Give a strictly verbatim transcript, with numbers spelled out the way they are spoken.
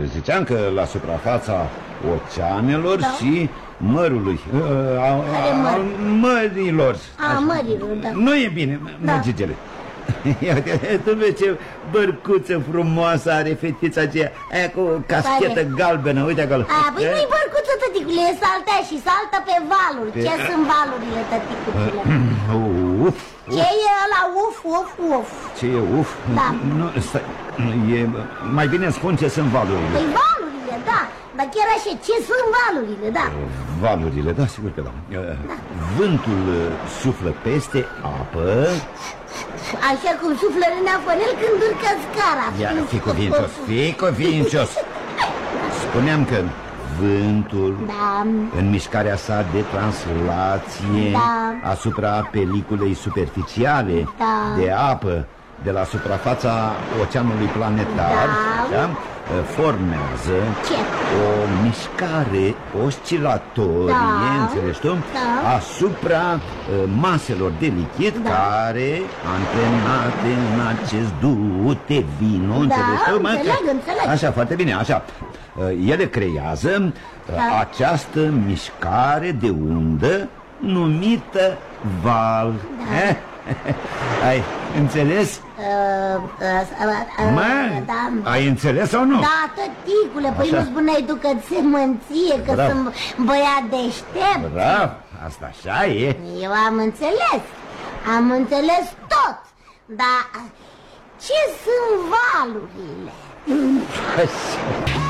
ziceam că la suprafața oceanelor da. și mărului, a, a, a mărilor. A, mărilor, da. Nu e bine, da. Măgigele. Tu vezi ce bărcuță frumoasă are fetița aceea, aia cu caschetă Pare. galbenă, uite acolo. A, păi nu-i bărcuță, tăticule, e saltea și saltă pe valuri. pe... Ce sunt valurile, tăticule? Uf, ce e ăla uf, uf, uf? Ce e uf? Da. Nu, stai, e, mai bine spun ce sunt valurile. Păi valurile, da. Dar chiar așa, ce sunt valurile, da? Valurile, da, sigur că da, da. Vântul suflă peste apă. Așa cum suflă rânea fănel când urcă scara. Ia, fii cuvincios, fii cuvincios. Spuneam că vântul, da. în mișcarea sa de translație, da. asupra peliculei superficiale, da. de apă, de la suprafața oceanului planetar, da. Da? formează Ce? o mișcare oscilatorie, da. înțelegi tu, da. asupra uh, maselor de lichid, da. care, antrenate în acest du-te vino, da, înțelegi tu? Înțeleg, înțeleg. Așa, foarte bine, așa. Uh, ele creează uh, da. această mișcare de undă numită val. Da. Eh? Ai înțeles? Uh, uh, uh, Mă, da. ai înțeles sau nu? Da, tăticule, păi nu spuneai tu că-ți se mânție, că Brav. sunt băiat deștept. Bravo, asta așa e. Eu am înțeles, am înțeles tot. Dar ce sunt valurile?